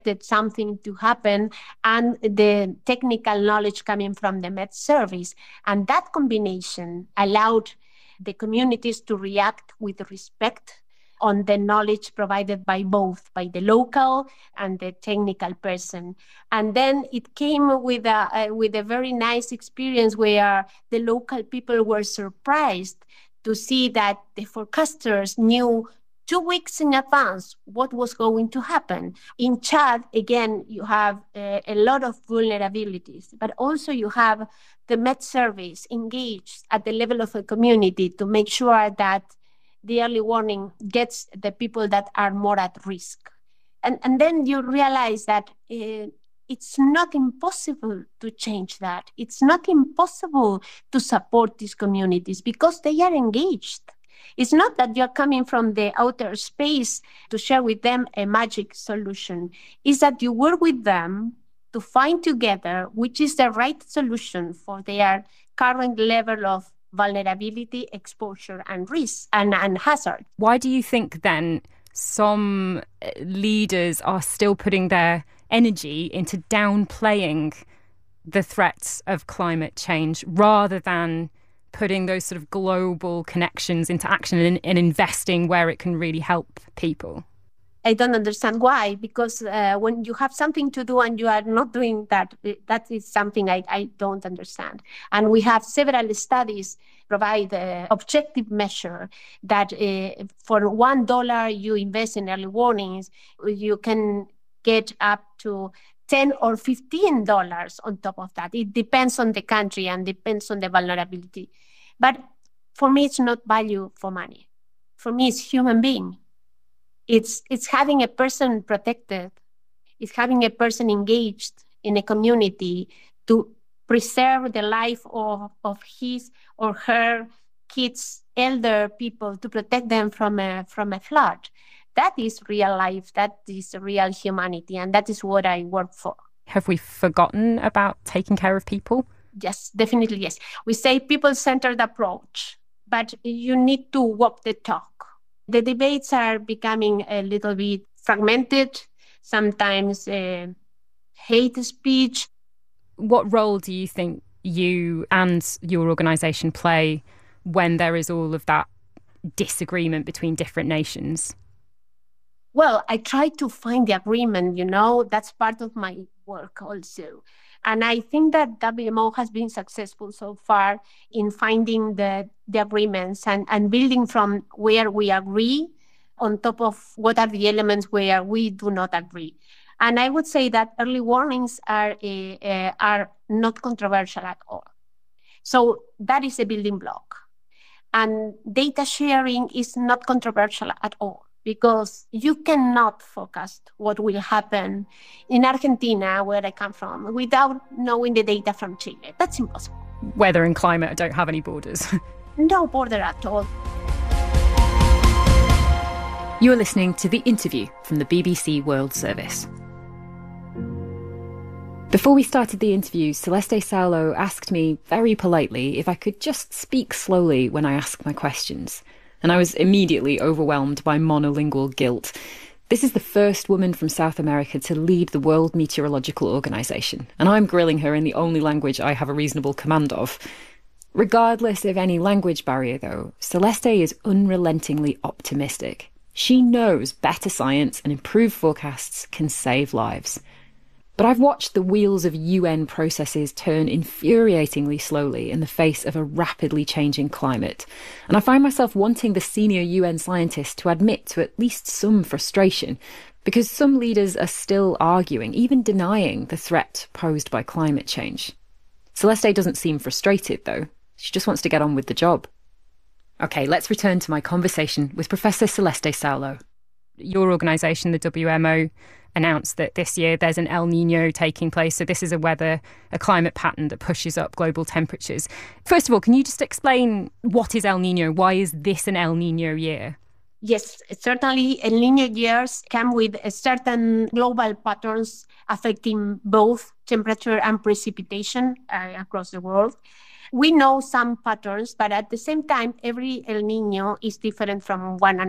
expected something to happen, and the technical knowledge coming from the Met Service. And that combination allowed the communities to react with respect on the knowledge provided by both, by the local and the technical person. And then it came with a very nice experience where the local people were surprised to see that the forecasters knew 2 weeks in advance what was going to happen. In Chad, again, you have a lot of vulnerabilities, but also you have the Met Service engaged at the level of a community to make sure that the early warning gets the people that are more at risk. And then you realize that it's not impossible to change that. It's not impossible to support these communities because they are engaged. It's not that you're coming from the outer space to share with them a magic solution. It's that you work with them to find together which is the right solution for their current level of vulnerability, exposure, and risk and hazard. Why do you think then some leaders are still putting their energy into downplaying the threats of climate change rather than putting those sort of global connections into action and investing where it can really help people? I don't understand why, because when you have something to do and you are not doing that, that is something I don't understand. And we have several studies provide objective measure that for $1 you invest in early warnings, you can get up to $10 or $15 on top of that. It depends on the country and depends on the vulnerability. But for me, it's not value for money. For me, it's human being. It's having a person protected. It's having a person engaged in a community to preserve the life of his or her kids, elder people, to protect them from a flood. That is real life. That is real humanity. And that is what I work for. Have we forgotten about taking care of people? Yes, definitely, yes. We say people-centered approach, but you need to walk the talk. The debates are becoming a little bit fragmented, sometimes hate speech. What role do you think you and your organisation play when there is all of that disagreement between different nations? Well, I try to find the agreement, that's part of my work also. And I think that WMO has been successful so far in finding the agreements and building from where we agree on top of what are the elements where we do not agree. And I would say that early warnings are not controversial at all. So that is a building block. And data sharing is not controversial at all, because you cannot forecast what will happen in Argentina, where I come from, without knowing the data from Chile. That's impossible. Weather and climate don't have any borders. No border at all. You are listening to The Interview from the BBC World Service. Before we started the interview, Celeste Saulo asked me very politely if I could just speak slowly when I ask my questions. And I was immediately overwhelmed by monolingual guilt. This is the first woman from South America to lead the World Meteorological Organization, and I'm grilling her in the only language I have a reasonable command of. Regardless of any language barrier, though, Celeste is unrelentingly optimistic. She knows better science and improved forecasts can save lives. But I've watched the wheels of UN processes turn infuriatingly slowly in the face of a rapidly changing climate. And I find myself wanting the senior UN scientists to admit to at least some frustration, because some leaders are still arguing, even denying, the threat posed by climate change. Celeste doesn't seem frustrated, though. She just wants to get on with the job. OK, let's return to my conversation with Professor Celeste Saulo. Your organisation, the WMO, announced that this year there's an El Niño taking place. So this is a climate pattern that pushes up global temperatures. First of all, can you just explain what is El Niño? Why is this an El Niño year? Yes, certainly El Niño years come with certain global patterns affecting both temperature and precipitation across the world. We know some patterns, but at the same time, every El Niño is different from one another.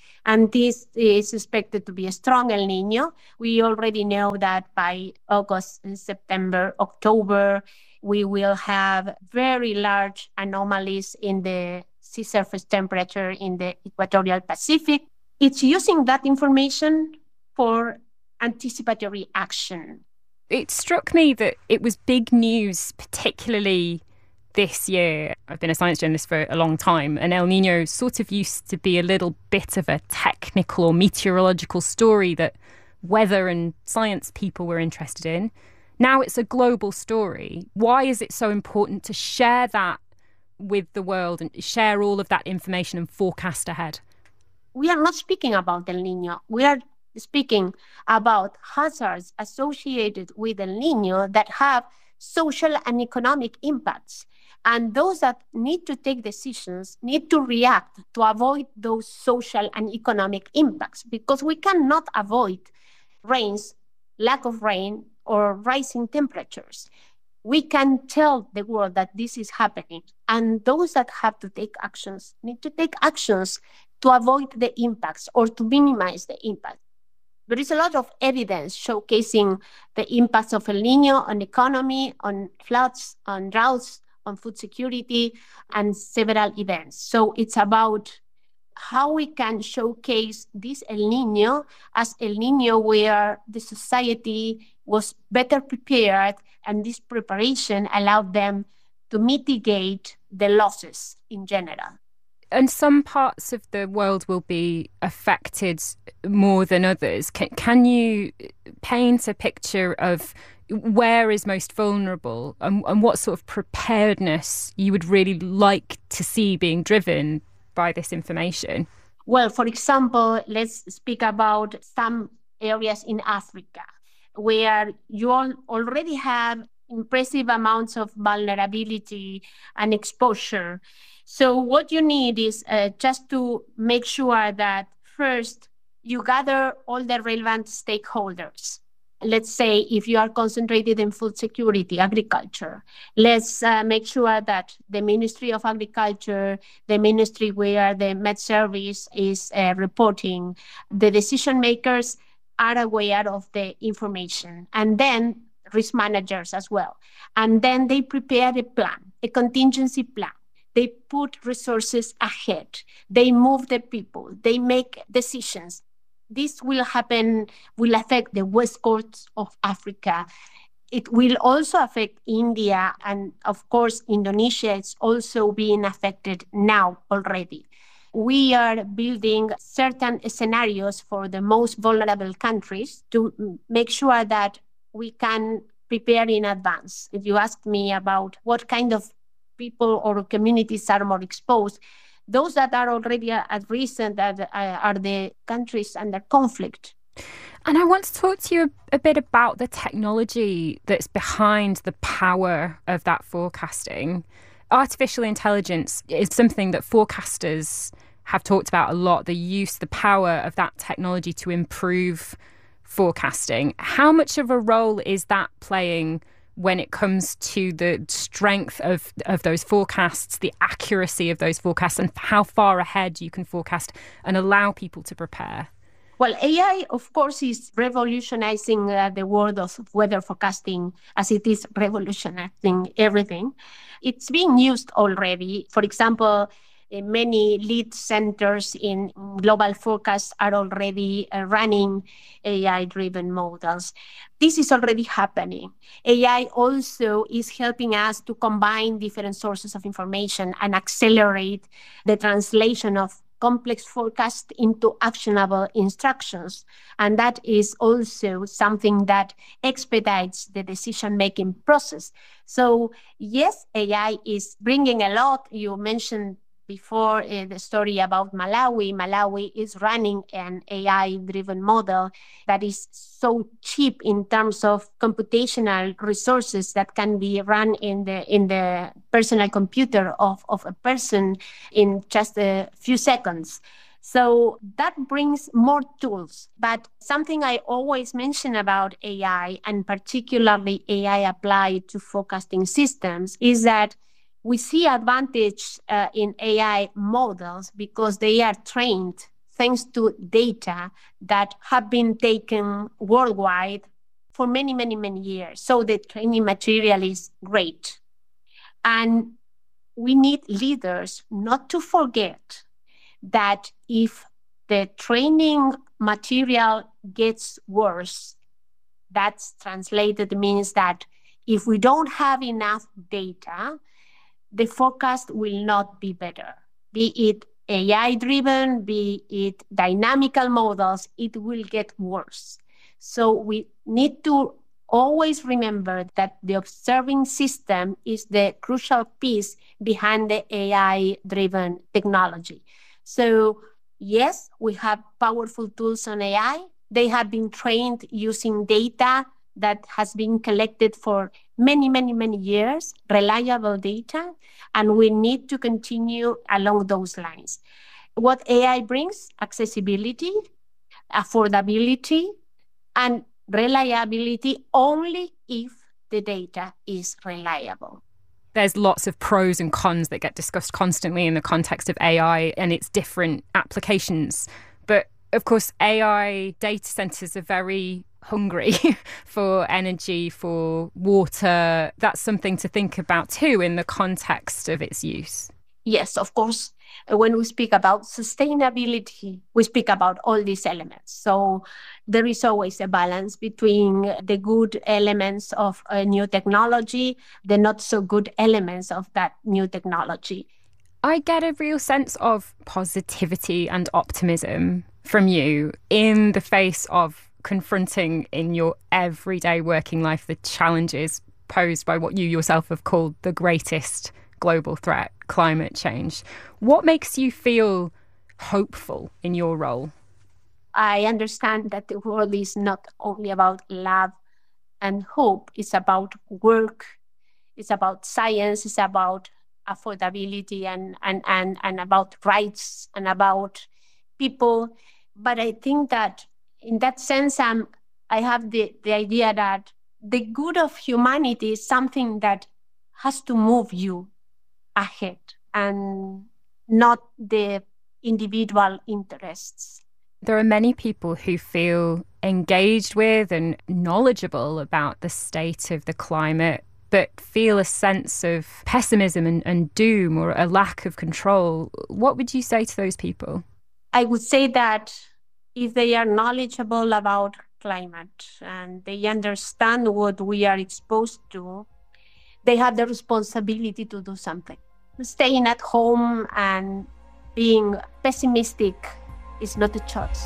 And this is expected to be a strong El Nino. We already know that by August, September, October, we will have very large anomalies in the sea surface temperature in the equatorial Pacific. It's using that information for anticipatory action. It struck me that it was big news, particularly this year. I've been a science journalist for a long time, and El Nino sort of used to be a little bit of a technical or meteorological story that weather and science people were interested in. Now it's a global story. Why is it so important to share that with the world and share all of that information and forecast ahead? We are not speaking about El Nino. We are speaking about hazards associated with El Nino that have social and economic impacts. And those that need to take decisions need to react to avoid those social and economic impacts, because we cannot avoid rains, lack of rain, or rising temperatures. We can tell the world that this is happening, and those that have to take actions need to take actions to avoid the impacts or to minimize the impact. There is a lot of evidence showcasing the impacts of El Nino on economy, on floods, on droughts, on food security, and several events. So it's about how we can showcase this El Nino as El Nino where the society was better prepared, and this preparation allowed them to mitigate the losses in general. And some parts of the world will be affected more than others. Can you paint a picture of where is most vulnerable and what sort of preparedness you would really like to see being driven by this information? Well, for example, let's speak about some areas in Africa where you already have impressive amounts of vulnerability and exposure. So what you need is just to make sure that first you gather all the relevant stakeholders. Let's say if you are concentrated in food security, agriculture, let's make sure that the Ministry of Agriculture, the ministry where the Met Service is reporting, the decision makers are aware of the information, and then risk managers as well. And then they prepare a plan, a contingency plan. They put resources ahead. They move the people. They make decisions. This will affect the west coast of Africa. It will also affect India. And of course, Indonesia is also being affected now already. We are building certain scenarios for the most vulnerable countries to make sure that we can prepare in advance. If you ask me about what kind of people or communities are more exposed, those that are already at risk and that are the countries under conflict. And I want to talk to you a bit about the technology that's behind the power of that forecasting. Artificial intelligence is something that forecasters have talked about a lot, the power of that technology to improve forecasting. How much of a role is that playing when it comes to the strength of those forecasts, the accuracy of those forecasts, and how far ahead you can forecast and allow people to prepare? Well, AI, of course, is revolutionizing the world of weather forecasting as it is revolutionizing everything. It's being used already. For example, many lead centers in global forecasts are already running AI-driven models. This is already happening. AI also is helping us to combine different sources of information and accelerate the translation of complex forecasts into actionable instructions. And that is also something that expedites the decision-making process. So yes, AI is bringing a lot. You mentioned before the story about Malawi. Malawi is running an AI-driven model that is so cheap in terms of computational resources that can be run in the personal computer of a person in just a few seconds. So that brings more tools. But something I always mention about AI, and particularly AI applied to forecasting systems, is that we see advantage in AI models because they are trained thanks to data that have been taken worldwide for many, many, many years. So the training material is great. And we need leaders not to forget that if the training material gets worse, that's translated means that if we don't have enough data, the forecast will not be better. Be it AI-driven, be it dynamical models, it will get worse. So we need to always remember that the observing system is the crucial piece behind the AI-driven technology. So yes, we have powerful tools on AI. They have been trained using data that has been collected for many, many, many years, reliable data, and we need to continue along those lines. What AI brings? Accessibility, affordability, and reliability only if the data is reliable. There's lots of pros and cons that get discussed constantly in the context of AI and its different applications. But of course, AI data centers are very hungry for energy, for water. That's something to think about too in the context of its use. Yes, of course. When we speak about sustainability, we speak about all these elements. So there is always a balance between the good elements of a new technology, the not so good elements of that new technology. I get a real sense of positivity and optimism from you in the face of confronting in your everyday working life the challenges posed by what you yourself have called the greatest global threat, climate change. What makes you feel hopeful in your role? I understand that the world is not only about love and hope. It's about work. It's about science. It's about affordability and about rights and about people. But I think that in that sense, I have the idea that the good of humanity is something that has to move you ahead and not the individual interests. There are many people who feel engaged with and knowledgeable about the state of the climate, but feel a sense of pessimism and doom or a lack of control. What would you say to those people? I would say that if they are knowledgeable about climate and they understand what we are exposed to, they have the responsibility to do something. Staying at home and being pessimistic is not a choice.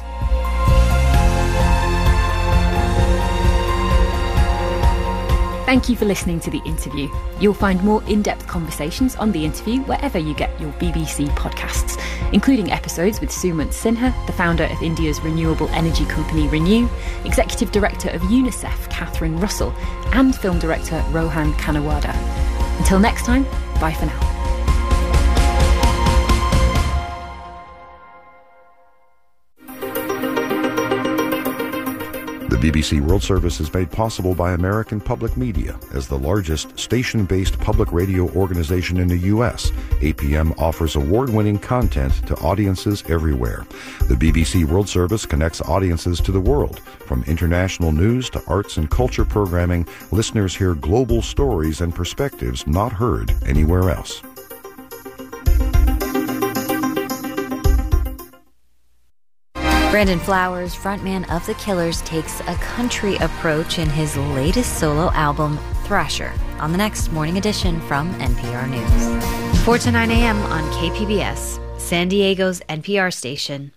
Thank you for listening to the interview. You'll find more in-depth conversations on the interview wherever you get your BBC podcasts, including episodes with Sumant Sinha, the founder of India's renewable energy company Renew, Executive Director of UNICEF Catherine Russell, and Film Director Rohan Kanawada. Until next time, bye for now. The BBC World Service is made possible by American Public Media. As the largest station-based public radio organization in the U.S., APM offers award-winning content to audiences everywhere. The BBC World Service connects audiences to the world. From international news to arts and culture programming, listeners hear global stories and perspectives not heard anywhere else. Brandon Flowers, frontman of The Killers, takes a country approach in his latest solo album, Thrasher, on the next Morning Edition from NPR News. 4 to 9 a.m. on KPBS, San Diego's NPR station.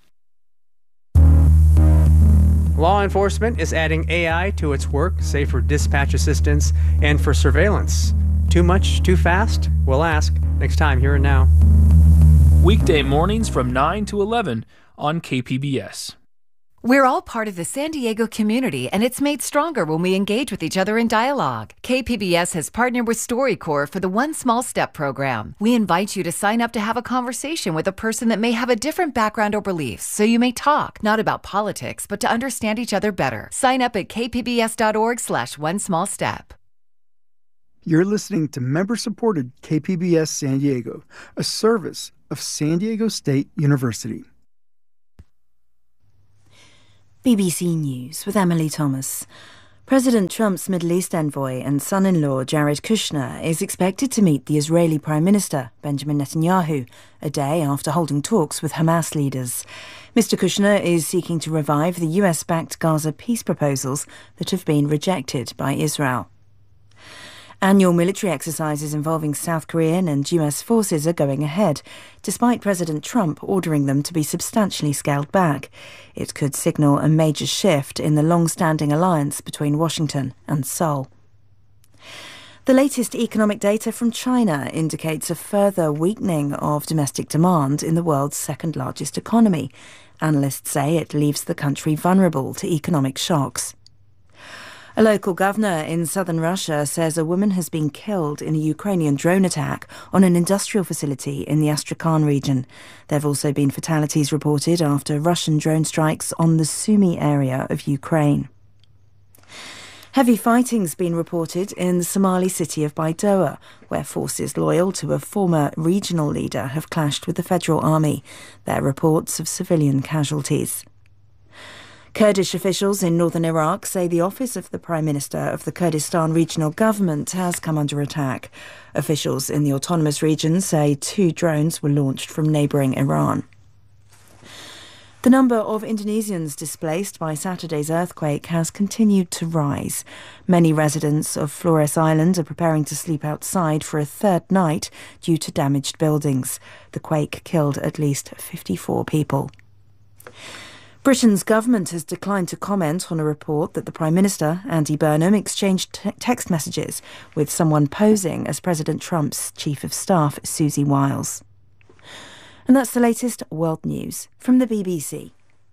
Law enforcement is adding AI to its work, say for dispatch assistance and for surveillance. Too much, too fast? We'll ask next time Here and Now. Weekday mornings from 9 to 11 on KPBS. We're all part of the San Diego community, and it's made stronger when we engage with each other in dialogue. KPBS has partnered with StoryCorps for the One Small Step program. We invite you to sign up to have a conversation with a person that may have a different background or beliefs, so you may talk, not about politics, but to understand each other better. Sign up at kpbs.org/onesmallstep. You're listening to member-supported KPBS San Diego, a service of San Diego State University. BBC News with Emily Thomas. President Trump's Middle East envoy and son-in-law Jared Kushner is expected to meet the Israeli Prime Minister Benjamin Netanyahu a day after holding talks with Hamas leaders. Mr. Kushner is seeking to revive the US-backed Gaza peace proposals that have been rejected by Israel. Annual military exercises involving South Korean and US forces are going ahead, despite President Trump ordering them to be substantially scaled back. It could signal a major shift in the long-standing alliance between Washington and Seoul. The latest economic data from China indicates a further weakening of domestic demand in the world's second-largest economy. Analysts say it leaves the country vulnerable to economic shocks. A local governor in southern Russia says a woman has been killed in a Ukrainian drone attack on an industrial facility in the Astrakhan region. There have also been fatalities reported after Russian drone strikes on the Sumy area of Ukraine. Heavy fighting's been reported in the Somali city of Baidoa, where forces loyal to a former regional leader have clashed with the federal army. There are reports of civilian casualties. Kurdish officials in northern Iraq say the office of the Prime Minister of the Kurdistan Regional Government has come under attack. Officials in the autonomous region say 2 drones were launched from neighbouring Iran. The number of Indonesians displaced by Saturday's earthquake has continued to rise. Many residents of Flores Island are preparing to sleep outside for a third night due to damaged buildings. The quake killed at least 54 people. Britain's government has declined to comment on a report that the Prime Minister, Andy Burnham, exchanged text messages with someone posing as President Trump's Chief of Staff, Susie Wiles. And that's the latest world news from the BBC.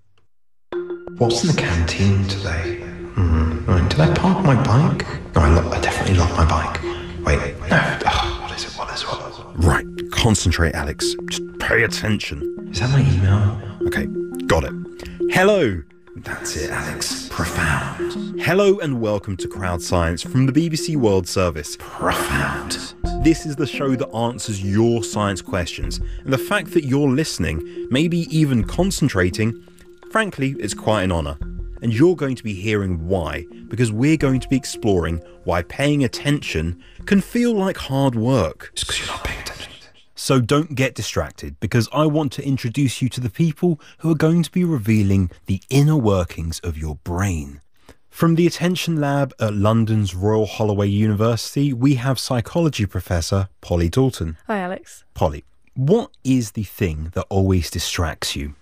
What's in the canteen today? Did I park my bike? No, I definitely locked my bike. Wait, no. What is it? Right, concentrate, Alex. Just pay attention. Is that my email? Okay, got it. Hello. That's it, Alex. Profound. Hello and welcome to Crowd Science from the BBC World Service. Profound. This is the show that answers your science questions, and the fact that you're listening, maybe even concentrating, frankly, it's quite an honour. And you're going to be hearing why, because we're going to be exploring why paying attention can feel like hard work. It's because you're not paying attention. So don't get distracted, because I want to introduce you to the people who are going to be revealing the inner workings of your brain. From the Attention Lab at London's Royal Holloway University, we have psychology professor Polly Dalton. Hi, Alex. Polly, what is the thing that always distracts you?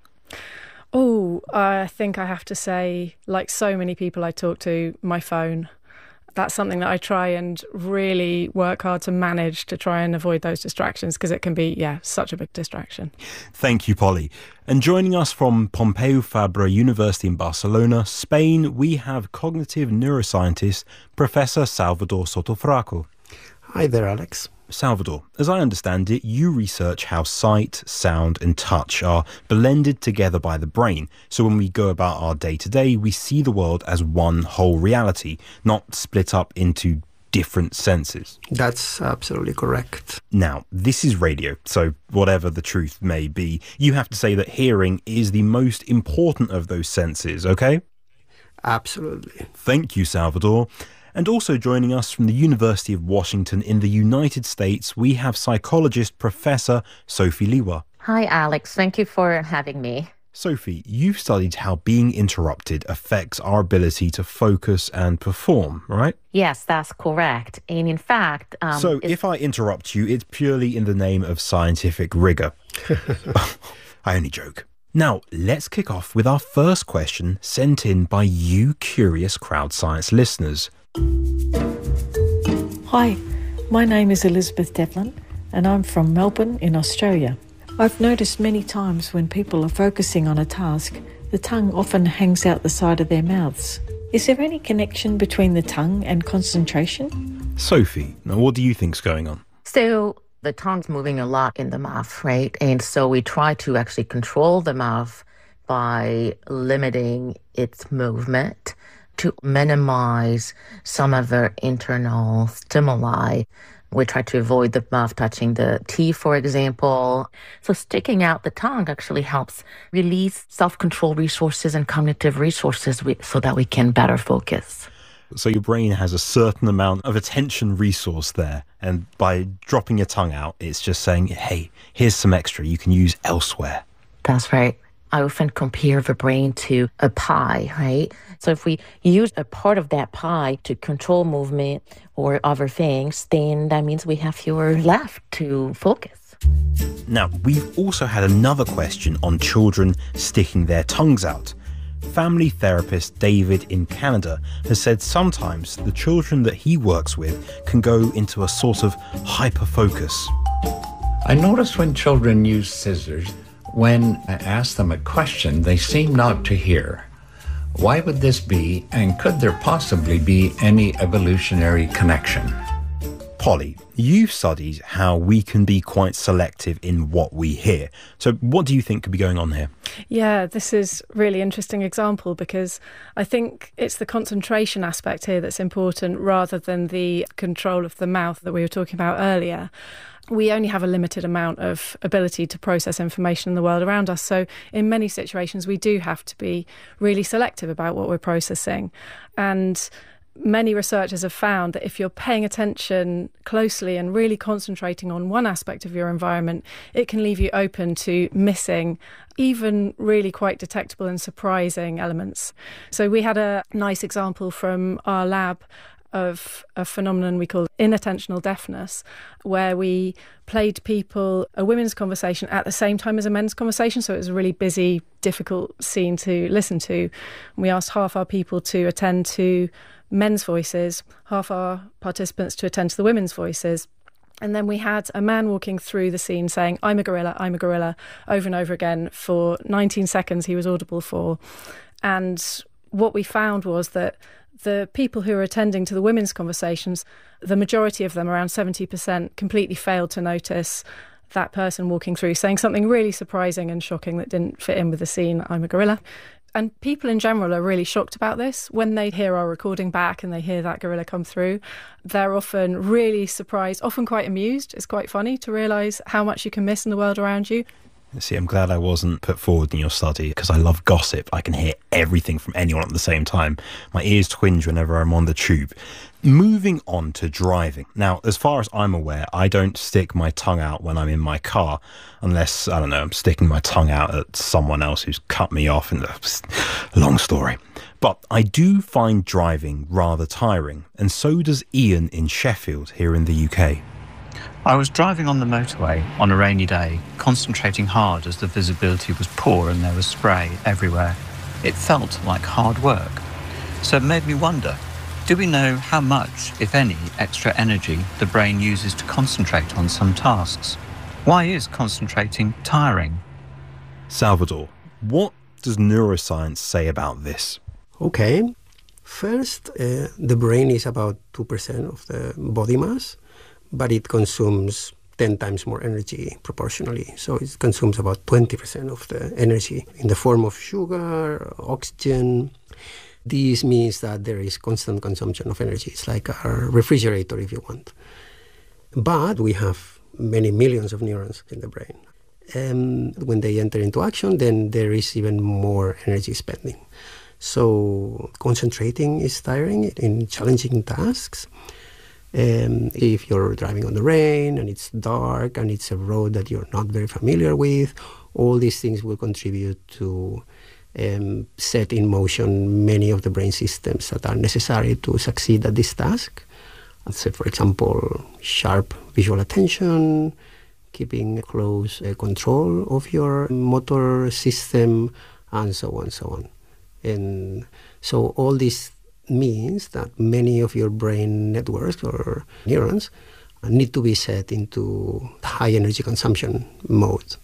Oh, I think I have to say, like so many people I talk to, my phone. That's something that I try and really work hard to manage to try and avoid those distractions, because it can be, such a big distraction. Thank you, Polly. And joining us from Pompeu Fabra University in Barcelona, Spain, we have cognitive neuroscientist Professor Salvador Sotofraco. Hi there, Alex. Salvador, as I understand it, you research how sight, sound and touch are blended together by the brain. So when we go about our day-to-day, we see the world as one whole reality, not split up into different senses. That's absolutely correct. Now, this is radio, so whatever the truth may be, you have to say that hearing is the most important of those senses, okay? Absolutely. Thank you, Salvador. And also joining us from the University of Washington in the United States, we have psychologist Professor Sophie Liwa. Hi, Alex. Thank you for having me. Sophie, you've studied how being interrupted affects our ability to focus and perform, right? Yes, that's correct. And in fact... So if I interrupt you, it's purely in the name of scientific rigour. I only joke. Now, let's kick off with our first question sent in by you curious Crowd Science listeners. Hi, my name is Elizabeth Devlin and I'm from Melbourne in Australia. I've noticed many times when people are focusing on a task, the tongue often hangs out the side of their mouths. Is there any connection between the tongue and concentration? Sophie, now what do you think's going on? So the tongue's moving a lot in the mouth, right? And so we try to actually control the mouth by limiting its movement. to minimize some of the internal stimuli. We try to avoid the mouth touching the teeth, for example. So sticking out the tongue actually helps release self-control resources and cognitive resources so that we can better focus. So your brain has a certain amount of attention resource there, and by dropping your tongue out, it's just saying, hey, here's some extra you can use elsewhere. That's right. I often compare the brain to a pie, right? So if we use a part of that pie to control movement or other things, then that means we have fewer left to focus. Now, we've also had another question on children sticking their tongues out. Family therapist David in Canada has said sometimes the children that he works with can go into a sort of hyper-focus. I notice when children use scissors, when I ask them a question, they seem not to hear. Why would this be, and could there possibly be any evolutionary connection? Polly, you've studied how we can be quite selective in what we hear. So what do you think could be going on here? Yeah, this is a really interesting example because I think it's the concentration aspect here that's important rather than the control of the mouth that we were talking about earlier. We only have a limited amount of ability to process information in the world around us. So in many situations, we do have to be really selective about what we're processing. And many researchers have found that if you're paying attention closely and really concentrating on one aspect of your environment, it can leave you open to missing even really quite detectable and surprising elements. So we had a nice example from our lab of a phenomenon we call inattentional deafness, where we played people a women's conversation at the same time as a men's conversation. So it was a really busy, difficult scene to listen to. We asked half our people to attend to men's voices, half our participants to attend to the women's voices. And then we had a man walking through the scene saying, I'm a gorilla, over and over again for 19 seconds he was audible for. And what we found was that the people who were attending to the women's conversations, the majority of them, around 70%, completely failed to notice that person walking through saying something really surprising and shocking that didn't fit in with the scene, I'm a gorilla. And people in general are really shocked about this. When they hear our recording back and they hear that gorilla come through, they're often really surprised, often quite amused. It's quite funny to realise how much you can miss in the world around you. See, I'm glad I wasn't put forward in your study because I love gossip. I can hear everything from anyone at the same time. My ears twinge whenever I'm on the tube. Moving on to driving. Now, as far as I'm aware, I don't stick my tongue out when I'm in my car unless, I don't know, I'm sticking my tongue out at someone else who's cut me off. And long story. But I do find driving rather tiring, and so does Ian in Sheffield here in the UK. I was driving on the motorway on a rainy day, concentrating hard as the visibility was poor and there was spray everywhere. It felt like hard work. So it made me wonder, do we know how much, if any, extra energy the brain uses to concentrate on some tasks? Why is concentrating tiring? Salvador, what does neuroscience say about this? Okay. First, the brain is about 2% of the body mass, but it consumes 10 times more energy proportionally. So it consumes about 20% of the energy in the form of sugar, oxygen. This means that there is constant consumption of energy. It's like a refrigerator, if you want. But we have many millions of neurons in the brain. And when they enter into action, then there is even more energy spending. So concentrating is tiring in challenging tasks. If you're driving on the rain and it's dark and it's a road that you're not very familiar with, all these things will contribute to set in motion many of the brain systems that are necessary to succeed at this task. Let's say, for example, sharp visual attention, keeping close control of your motor system, and so on, so on. And so all these means that many of your brain networks or neurons need to be set into high energy consumption mode.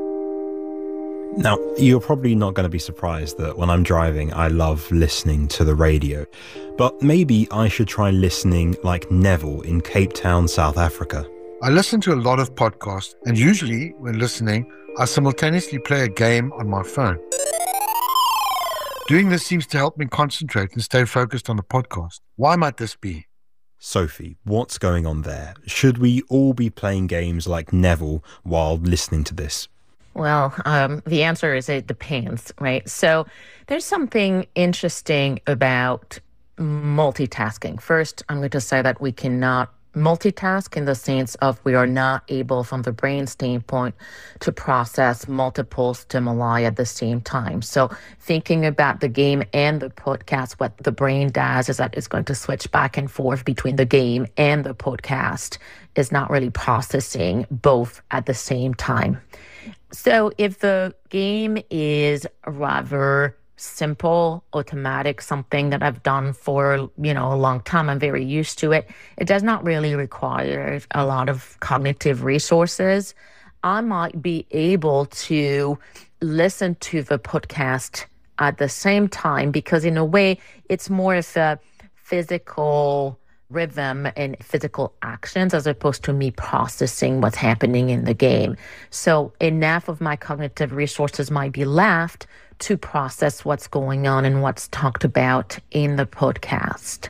Now, you're probably not going to be surprised that when I'm driving, I love listening to the radio. But maybe I should try listening like Neville in Cape Town, South Africa. I listen to a lot of podcasts, and usually when listening, I simultaneously play a game on my phone. Doing this seems to help me concentrate and stay focused on the podcast. Why might this be? Sophie, what's going on there? Should we all be playing games like Neville while listening to this? Well, the answer is it depends, right? So there's something interesting about multitasking. First, I'm going to say that we cannot multitask in the sense of we are not able from the brain standpoint to process multiple stimuli at the same time. So thinking about the game and the podcast, what the brain does is that it's going to switch back and forth between the game and the podcast. Is not really processing both at the same time. So if the game is rather simple, automatic, something that I've done for, a long time, I'm very used to it, it does not really require a lot of cognitive resources. I might be able to listen to the podcast at the same time because in a way it's more of a physical rhythm and physical actions as opposed to me processing what's happening in the game. So enough of my cognitive resources might be left to process what's going on and what's talked about in the podcast.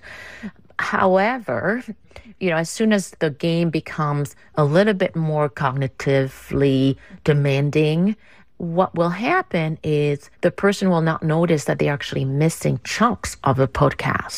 However, as soon as the game becomes a little bit more cognitively demanding, what will happen is the person will not notice that they're actually missing chunks of a podcast.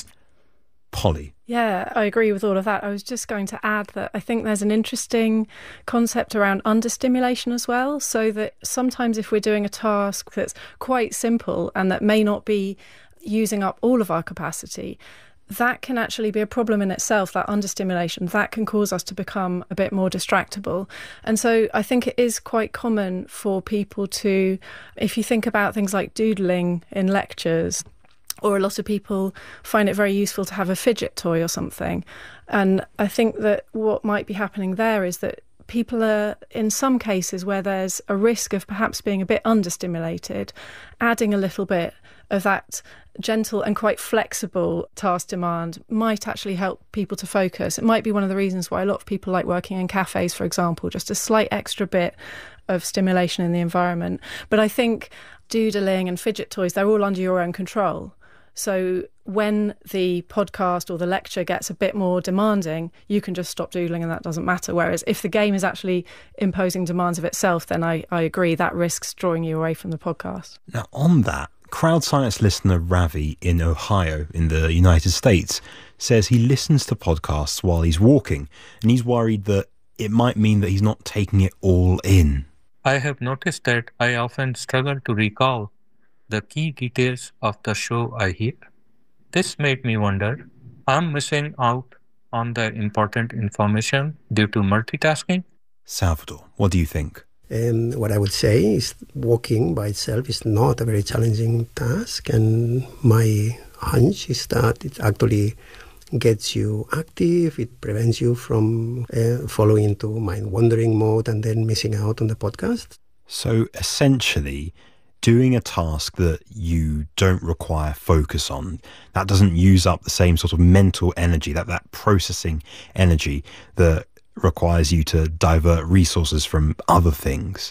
Polly. Yeah, I agree with all of that. I was just going to add that I think there's an interesting concept around understimulation as well, so that sometimes if we're doing a task that's quite simple and that may not be using up all of our capacity, that can actually be a problem in itself, that understimulation. That can cause us to become a bit more distractible. And so I think it is quite common for people to, if you think about things like doodling in lectures, or a lot of people find it very useful to have a fidget toy or something. And I think that what might be happening there is that people are, in some cases where there's a risk of perhaps being a bit understimulated, adding a little bit of that gentle and quite flexible task demand might actually help people to focus. It might be one of the reasons why a lot of people like working in cafes, for example, just a slight extra bit of stimulation in the environment. But I think doodling and fidget toys, they're all under your own control. So when the podcast or the lecture gets a bit more demanding, you can just stop doodling and that doesn't matter. Whereas if the game is actually imposing demands of itself, then I agree that risks drawing you away from the podcast. Now, on that, crowd science listener Ravi in Ohio in the United States says he listens to podcasts while he's walking, and he's worried that it might mean that he's not taking it all in. I have noticed that I often struggle to recall the key details of the show I hear. This made me wonder, I'm missing out on the important information due to multitasking? Salvador, what do you think? What I would say is walking by itself is not a very challenging task, and my hunch is that it actually gets you active, it prevents you from falling into mind-wandering mode and then missing out on the podcast. So essentially, doing a task that you don't require focus on, that doesn't use up the same sort of mental energy, that processing energy that requires you to divert resources from other things.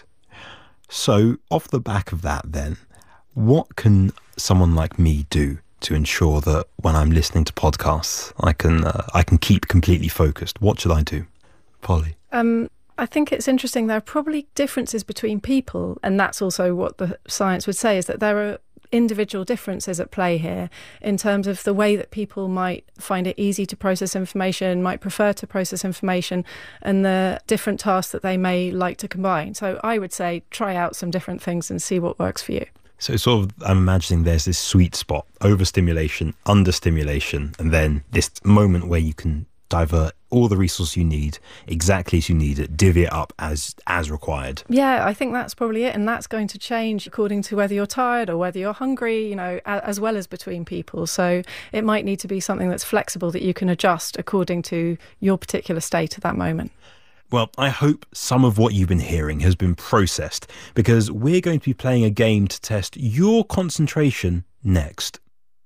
So off the back of that then, what can someone like me do to ensure that when I'm listening to podcasts, I can keep completely focused? What should I do? Polly? I think it's interesting. There are probably differences between people, and that's also what the science would say, is that there are individual differences at play here in terms of the way that people might find it easy to process information, might prefer to process information, and the different tasks that they may like to combine. So I would say try out some different things and see what works for you. So sort of, I'm imagining there's this sweet spot, overstimulation, understimulation, and then this moment where you can divert all the resources you need exactly as you need it, divvy it up as required. Yeah, I think that's probably it, and that's going to change according to whether you're tired or whether you're hungry, as well as between people. So it might need to be something that's flexible that you can adjust according to your particular state at that moment. Well, I hope some of what you've been hearing has been processed, because we're going to be playing a game to test your concentration next.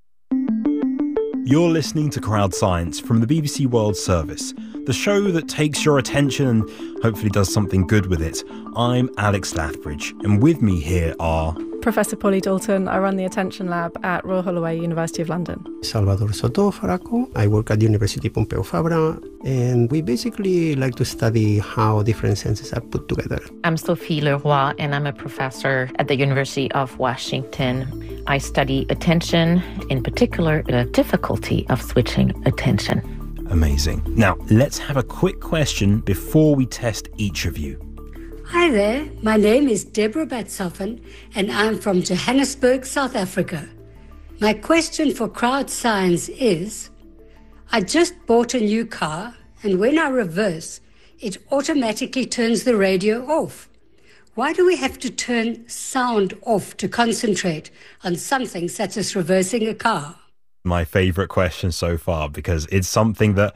You're listening to Crowd Science from the BBC World Service, the show that takes your attention and hopefully does something good with it. I'm Alex Lathbridge, and with me here are... Professor Polly Dalton. I run the Attention Lab at Royal Holloway, University of London. Salvador Soto Faraco. I work at University Pompeu Fabra, and we basically like to study how different senses are put together. I'm Sophie Leroy, and I'm a professor at the University of Washington. I study attention, in particular, the difficulty of switching attention. Amazing. Now, let's have a quick question before we test each of you. Hi there, my name is Deborah Batsoffen and I'm from Johannesburg, South Africa. My question for crowd science is, I just bought a new car and when I reverse, it automatically turns the radio off. Why do we have to turn sound off to concentrate on something such as reversing a car? My favourite question so far, because it's something that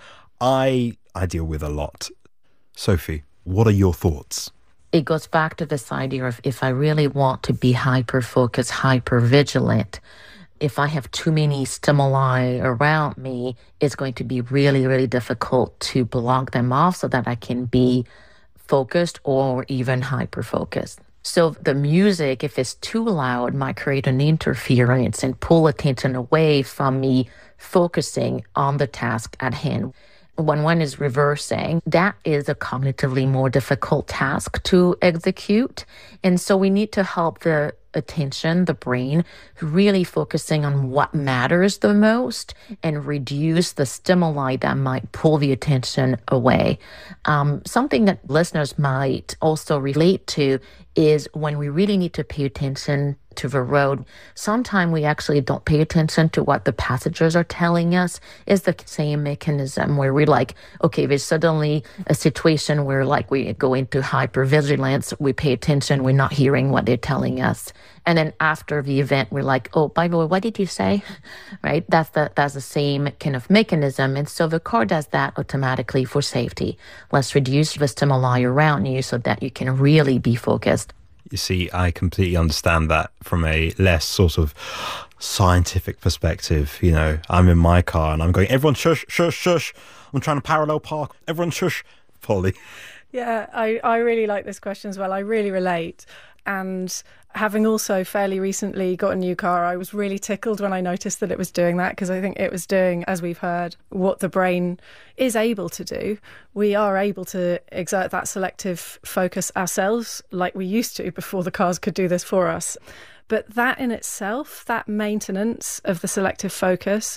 I deal with a lot. Sophie, what are your thoughts? It goes back to this idea of if I really want to be hyper-focused, hyper-vigilant, if I have too many stimuli around me, it's going to be really, really difficult to block them off so that I can be focused or even hyper-focused. So the music, if it's too loud, might create an interference and pull attention away from me focusing on the task at hand. When one is reversing, that is a cognitively more difficult task to execute. And so we need to help the attention, the brain, really focusing on what matters the most and reduce the stimuli that might pull the attention away. Something that listeners might also relate to is when we really need to pay attention to the road. Sometimes we actually don't pay attention to what the passengers are telling us. It's the same mechanism where we're like, okay, there's suddenly a situation where like we go into hypervigilance, we pay attention, we're not hearing what they're telling us. And then after the event, we're like, oh, by the way, what did you say? Right? That's the same kind of mechanism. And so the car does that automatically for safety. Let's reduce the stimuli around you so that you can really be focused. You see, I completely understand that from a less sort of scientific perspective. You know, I'm in my car and I'm going, everyone shush, shush, shush. I'm trying to parallel park. Everyone shush. Polly. Yeah, I really like this question as well. I really relate. And having also fairly recently got a new car, I was really tickled when I noticed that it was doing that, because I think it was doing, as we've heard, what the brain is able to do. We are able to exert that selective focus ourselves like we used to before the cars could do this for us. But that in itself, that maintenance of the selective focus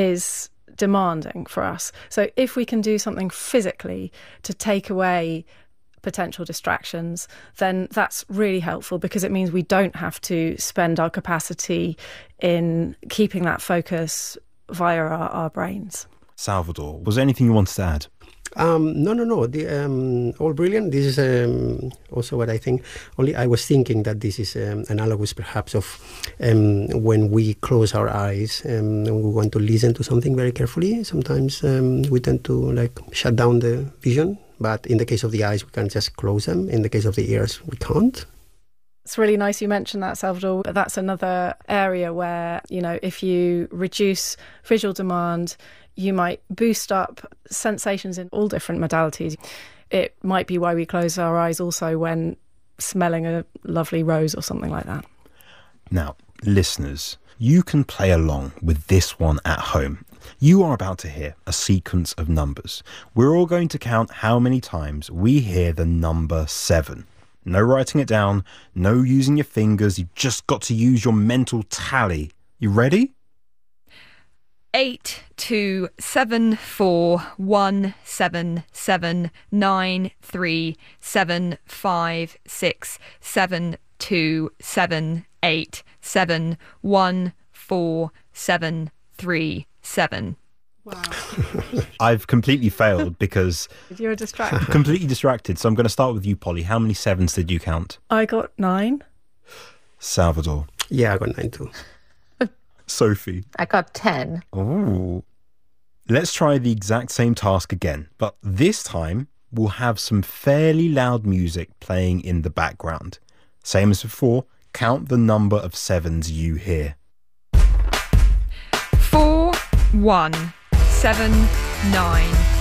is demanding for us. So if we can do something physically to take away potential distractions, then that's really helpful, because it means we don't have to spend our capacity in keeping that focus via our brains. Salvador, was there anything you wanted to add? No. All brilliant. This is also what I think. Only I was thinking that this is analogous perhaps of when we close our eyes and we want to listen to something very carefully. Sometimes we tend to like shut down the vision. But in the case of the eyes, we can just close them. In the case of the ears, we can't. It's really nice you mentioned that, Salvador. But that's another area where, you know, if you reduce visual demand, you might boost up sensations in all different modalities. It might be why we close our eyes also when smelling a lovely rose or something like that. Now, listeners, you can play along with this one at home. You are about to hear a sequence of numbers. We're all going to count how many times we hear the number 7. No writing it down, no using your fingers, you've just got to use your mental tally. You ready? 8 2 7 4 1 7 7 9 3 7 5 6 7 2 7 8 7 1 4 7 3 7. Wow. I've completely failed because you're distracted. Completely distracted. So I'm going to start with you, Polly. How many 7s did you count? I got 9. Salvador. Yeah, I got 9 too. Sophie. I got 10. Ooh. Let's try the exact same task again, but this time we'll have some fairly loud music playing in the background. Same as before, count the number of 7s you hear. 4 1 7 9